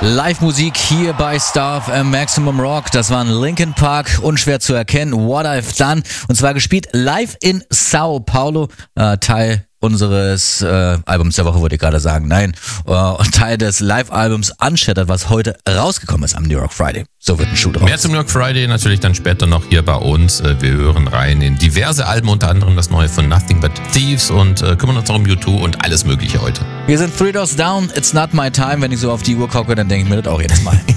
Live-Musik hier bei Star FM Maximum Rock. Das waren Linkin Park, unschwer zu erkennen, What I've Done. Und zwar gespielt live in Sao Paulo, Teil unseres Albums der Woche, wollte ich gerade sagen. Nein, Teil des Live-Albums Unshattered, was heute rausgekommen ist am New York Friday. So wird ein Schuh draus. Mehr zum New York Friday natürlich dann später noch hier bei uns. Wir hören rein in diverse Alben, unter anderem das neue von Nothing But Thieves und kümmern uns auch um U2 und alles Mögliche heute. Wir sind Three Doors Down, It's Not My Time. Wenn ich so auf die Uhr gucke, dann denke ich mir das auch jedes Mal.